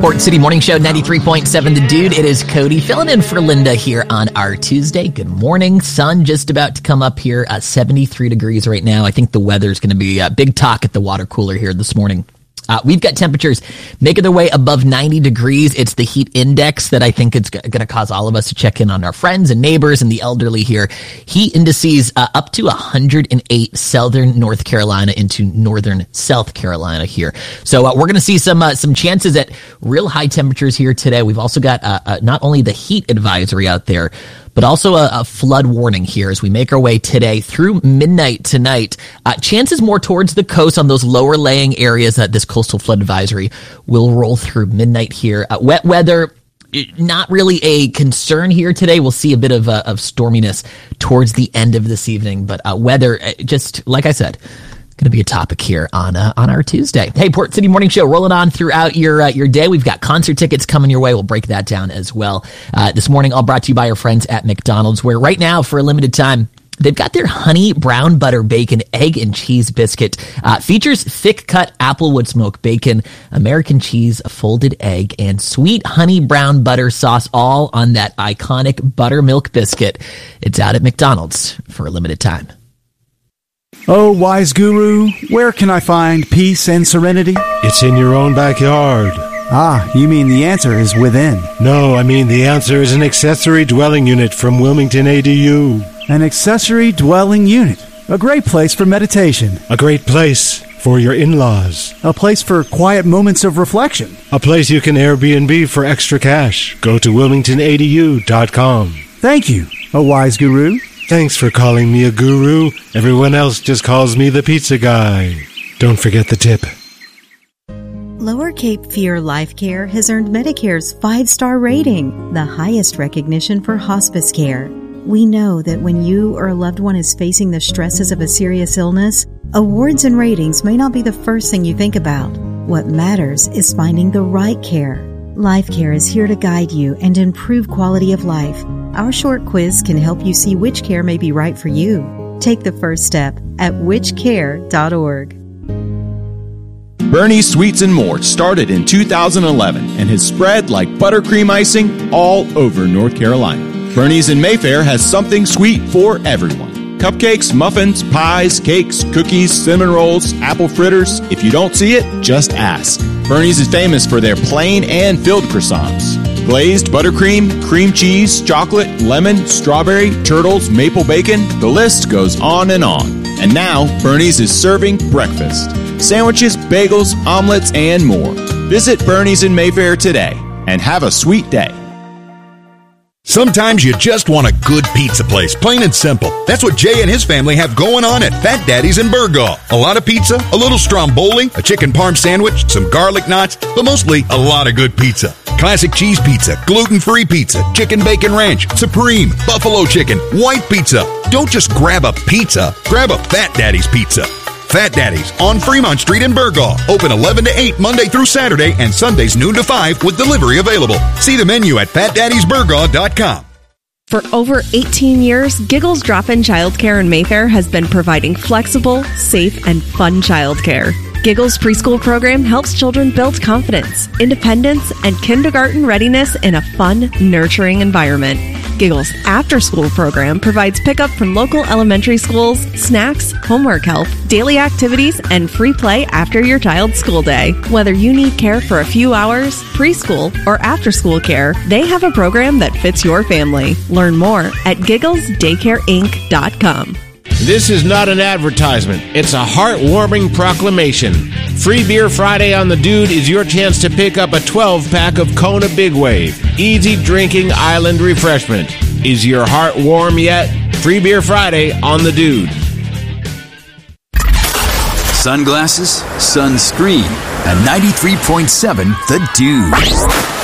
Port City Morning Show, 93.7 The Dude. It is Cody filling in for Linda here on our Tuesday. Good morning. Sun just about to come up here at 73 degrees right now. I think the weather's going to be a big talk at the water cooler here this morning. We've got temperatures making their way above 90 degrees. It's the heat index that I think it's going to cause all of us to check in on our friends and neighbors and the elderly here. Heat indices up to 108 southern North Carolina into northern South Carolina here. So we're going to see some chances at real high temperatures here today. We've also got not only the heat advisory out there, but also a flood warning here as we make our way today through midnight tonight. Chances more towards the coast on those lower laying areas that this coastal flood advisory will roll through midnight here. Wet weather, not really a concern here today. We'll see a bit of storminess towards the end of this evening, but weather, just like I said, going to be a topic here on our Tuesday. Hey, Port City Morning Show rolling on throughout your day. We've got concert tickets coming your way. We'll break that down as well. This morning, all brought to you by our friends at McDonald's, where right now, for a limited time, they've got their honey brown butter bacon egg and cheese biscuit. Features thick cut applewood smoked bacon, American cheese, a folded egg, and sweet honey brown butter sauce, all on that iconic buttermilk biscuit. It's out at McDonald's for a limited time. Oh, wise guru, where can I find peace and serenity? It's in your own backyard. Ah, you mean the answer is within. No, I mean the answer is an accessory dwelling unit from Wilmington ADU. An accessory dwelling unit. A great place for meditation. A great place for your in-laws. A place for quiet moments of reflection. A place you can Airbnb for extra cash. Go to wilmingtonadu.com. Thank you, oh wise guru. Thanks for calling me a guru. Everyone else just calls me the pizza guy. Don't forget the tip. Lower Cape Fear Life Care has earned Medicare's 5-star rating, the highest recognition for hospice care. We know that when you or a loved one is facing the stresses of a serious illness, awards and ratings may not be the first thing you think about. What matters is finding the right care. Life Care is here to guide you and improve quality of life. Our short quiz can help you see which care may be right for you. Take the first step at whichcare.org. Bernie's Sweets and More started in 2011 and has spread like buttercream icing all over North Carolina. Bernie's in Mayfair has something sweet for everyone. Cupcakes, muffins, pies, cakes, cookies, cinnamon rolls, apple fritters. If you don't see it, just ask. Bernie's is famous for their plain and filled croissants. Glazed buttercream, cream cheese, chocolate, lemon, strawberry, turtles, maple bacon. The list goes on and on. And now, Bernie's is serving breakfast. Sandwiches, bagels, omelets, and more. Visit Bernie's in Mayfair today and have a sweet day. Sometimes you just want a good pizza place, plain and simple. That's what Jay and his family have going on at Fat Daddy's in Burgaw. A lot of pizza, a little stromboli, a chicken parm sandwich, some garlic knots, but mostly a lot of good pizza. Classic cheese pizza, gluten-free pizza, chicken bacon ranch, supreme, buffalo chicken, white pizza. Don't just grab a pizza, grab a Fat Daddy's pizza. Fat Daddy's on Fremont Street in Burgaw. Open 11 to 8 Monday through Saturday and Sundays noon to 5 with delivery available. See the menu at fatdaddysburgaw.com. For over 18 years, Giggles Drop-In Childcare in Mayfair has been providing flexible, safe, and fun childcare. Giggles preschool program helps children build confidence, independence, and kindergarten readiness in a fun, nurturing environment. Giggles after-school program provides pickup from local elementary schools, snacks, homework help, daily activities, and free play after your child's school day. Whether you need care for a few hours, preschool, or after-school care, they have a program that fits your family. Learn more at gigglesdaycareinc.com. This is not an advertisement. It's a heartwarming proclamation. Free Beer Friday on The Dude is your chance to pick up a 12-pack of Kona Big Wave. Easy drinking island refreshment. Is your heart warm yet? Free Beer Friday on The Dude. Sunglasses, sunscreen, and 93.7 The Dude.